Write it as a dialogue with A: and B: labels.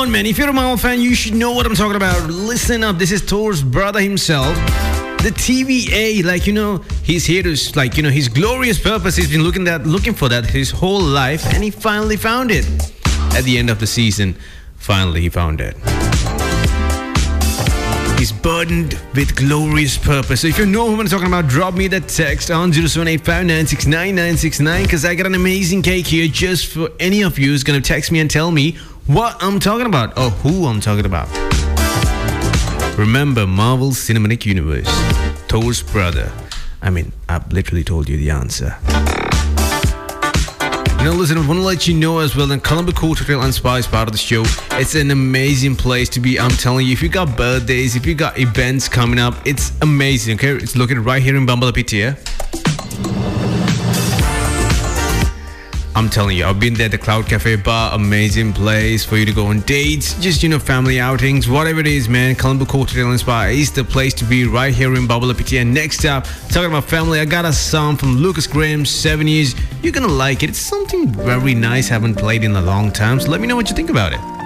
A: Man, if you're a Marvel fan, you should know what I'm talking about. Listen up, this is Thor's brother himself. The TVA, he's here to, his glorious purpose. He's been looking for that his whole life, and he finally found it. At the end of the season, finally he found it. He's burdened with glorious purpose. So if you know who I'm talking about, drop me that text on 07859969969, because I got an amazing cake here just for any of you who's going to text me and tell me what I'm talking about or who I'm talking about. Remember Marvel Cinematic Universe, Thor's brother. I've literally told you the answer. Listen, I want to let you know as well that Colombo Cocktail and Spa is part of the show. It's an amazing place to be. I'm telling you, if you got birthdays, if you got events coming up, it's amazing, okay? It's located right here in Bambalapitiya. I'm telling you, I've been there, the Cloud Cafe Bar, amazing place for you to go on dates, just, family outings, whatever it is, man. Colombo Cocktail and Spa is the place to be right here in Bambalapitiya. Next up, talking about family, I got a song from Lucas Graham, 7 Years. You're gonna like it. It's something very nice, haven't played in a long time, so let me know what you think about it.